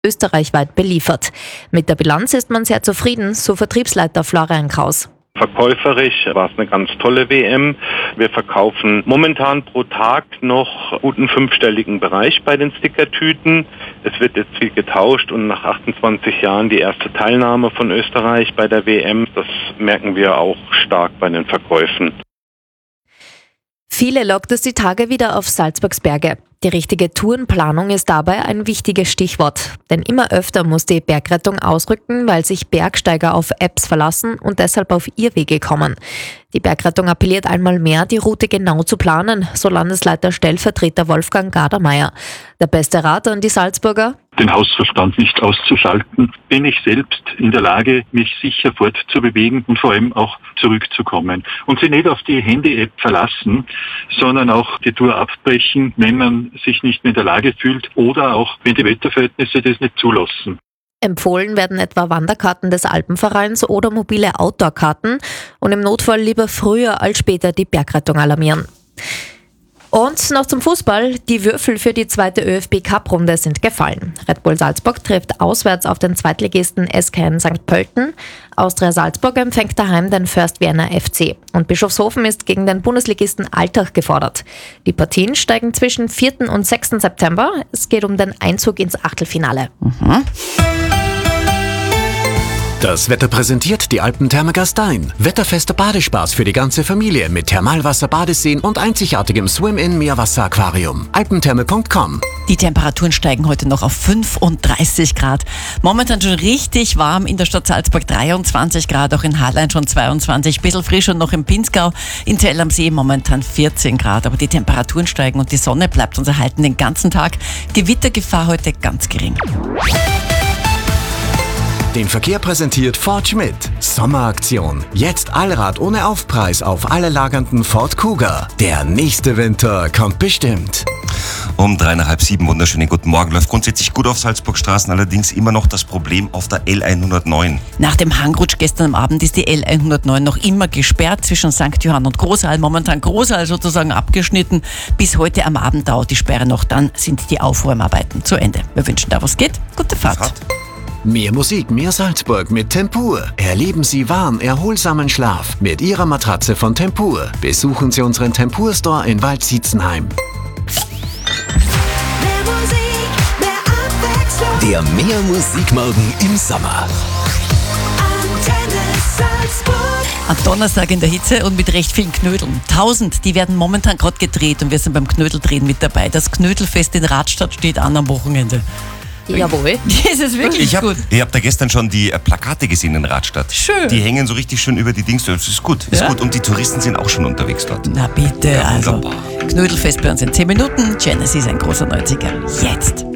österreichweit beliefert. Mit der Bilanz ist man sehr zufrieden, so Vertriebsleiter Florian Kraus. Verkäuferisch war es eine ganz tolle WM. Wir verkaufen momentan pro Tag noch guten fünfstelligen Bereich bei den Stickertüten. Es wird jetzt viel getauscht und nach 28 Jahren die erste Teilnahme von Österreich bei der WM. Das merken wir auch stark bei den Verkäufen. Viele lockt es die Tage wieder auf Salzburgs Berge. Die richtige Tourenplanung ist dabei ein wichtiges Stichwort. Denn immer öfter muss die Bergrettung ausrücken, weil sich Bergsteiger auf Apps verlassen und deshalb auf Irrwege kommen. Die Bergrettung appelliert einmal mehr, die Route genau zu planen, so Landesleiter Stellvertreter Wolfgang Gardermeier. Der beste Rat an die Salzburger? Den Hausverstand nicht auszuschalten. Bin ich selbst in der Lage, mich sicher fortzubewegen und vor allem auch zurückzukommen. Und sich nicht auf die Handy-App verlassen, sondern auch die Tour abbrechen, wenn man sich nicht mehr in der Lage fühlt oder auch, wenn die Wetterverhältnisse das nicht zulassen. Empfohlen werden etwa Wanderkarten des Alpenvereins oder mobile Outdoor-Karten und im Notfall lieber früher als später die Bergrettung alarmieren. Und noch zum Fußball. Die Würfel für die zweite ÖFB-Cup-Runde sind gefallen. Red Bull Salzburg trifft auswärts auf den Zweitligisten SKN St. Pölten. Austria Salzburg empfängt daheim den First Vienna FC. Und Bischofshofen ist gegen den Bundesligisten Altach gefordert. Die Partien steigen zwischen 4. und 6. September. Es geht um den Einzug ins Achtelfinale. Das Wetter präsentiert die Alpentherme Gastein. Wetterfester Badespaß für die ganze Familie mit Thermalwasser, Badeseen und einzigartigem Swim-In-Meerwasseraquarium. alpentherme.com. Die Temperaturen steigen heute noch auf 35 Grad. Momentan schon richtig warm in der Stadt Salzburg, 23 Grad, auch in Hallein schon 22, bisschen frischer noch im Pinzgau, in Zell am See momentan 14 Grad. Aber die Temperaturen steigen und die Sonne bleibt uns erhalten den ganzen Tag. Gewittergefahr heute ganz gering. Den Verkehr präsentiert Ford Schmidt. Sommeraktion. Jetzt Allrad ohne Aufpreis auf alle lagernden Ford Kuga. Der nächste Winter kommt bestimmt. Um 6:30, wunderschönen guten Morgen. Läuft grundsätzlich gut auf Salzburgstraßen, allerdings immer noch das Problem auf der L109. Nach dem Hangrutsch gestern am Abend ist die L109 noch immer gesperrt zwischen St. Johann und Großal. Momentan Großal sozusagen abgeschnitten. Bis heute am Abend dauert die Sperre noch, dann sind die Aufräumarbeiten zu Ende. Wir wünschen da was geht. Gute Fahrt. Mehr Musik, mehr Salzburg mit Tempur. Erleben Sie warm, erholsamen Schlaf mit Ihrer Matratze von Tempur. Besuchen Sie unseren Tempur-Store in Waldsietzenheim. Der Mehr Musikmorgen im Sommer. Am Donnerstag in der Hitze und mit recht vielen Knödeln. 1000, die werden momentan gerade gedreht und wir sind beim Knödeldrehen mit dabei. Das Knödelfest in Radstadt steht an am Wochenende. Jawohl. Das ist wirklich gut. Ich hab da gestern schon die Plakate gesehen in Radstadt. Schön. Die hängen so richtig schön über die Dings. Das ist gut. Ist gut. Und die Touristen sind auch schon unterwegs dort. Na bitte, Ja, also wunderbar. Knödelfest bei uns in 10 Minuten. Genesis, ein großer 90er. Jetzt.